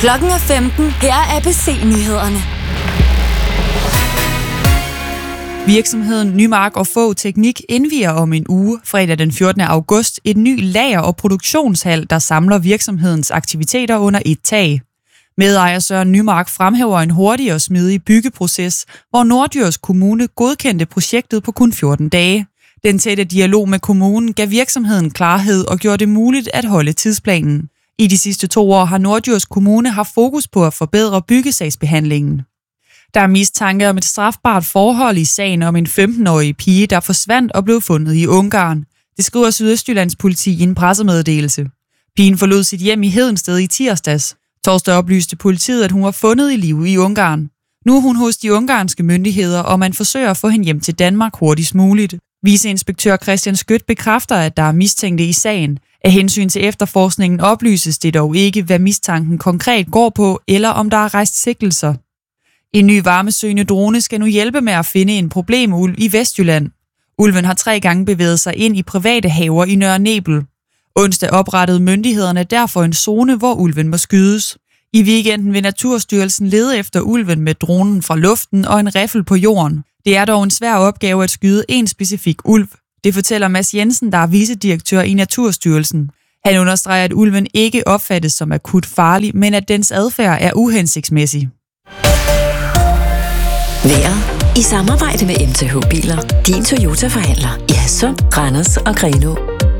Klokken er 15. Her er ABC-nyhederne. Virksomheden Nymark og Fogh Teknik indvier om en uge, fredag den 14. august, et ny lager- og produktionshal, der samler virksomhedens aktiviteter under et tag. Medejer Søren Nymark fremhæver en hurtig og smidig byggeproces, hvor Norddjurs Kommune godkendte projektet på kun 14 dage. Den tætte dialog med kommunen gav virksomheden klarhed og gjorde det muligt at holde tidsplanen. I de sidste 2 år har Norddjurs Kommune haft fokus på at forbedre byggesagsbehandlingen. Der er mistanke om et strafbart forhold i sagen om en 15-årig pige, der forsvandt og blev fundet i Ungarn. Det skriver Sydøstjyllands politi i en pressemeddelelse. Pigen forlod sit hjem i Hedensted i tirsdags. Torsdag oplyste politiet, at hun var fundet i live i Ungarn. Nu er hun hos de ungarske myndigheder, og man forsøger at få hende hjem til Danmark hurtigst muligt. Viceinspektør Christian Skødt bekræfter, at der er mistænkte i sagen. Af hensyn til efterforskningen oplyses det dog ikke, hvad mistanken konkret går på, eller om der er rejst sigtelser. En ny varmesøgende drone skal nu hjælpe med at finde en problemulv i Vestjylland. Ulven har 3 gange bevæget sig ind i private haver i Nørre Nebel. Onsdag oprettede myndighederne derfor en zone, hvor ulven må skydes. I weekenden vil Naturstyrelsen lede efter ulven med dronen fra luften og en riffel på jorden. Det er dog en svær opgave at skyde en specifik ulv. Det fortæller Mads Jensen, der er vicedirektør i Naturstyrelsen. Han understreger, at ulven ikke opfattes som akut farlig, men at dens adfærd er uhensigtsmæssig. Vejret i samarbejde med MTH Biler. Din Toyota-forhandler i Hadsund, Randers og Grenaa.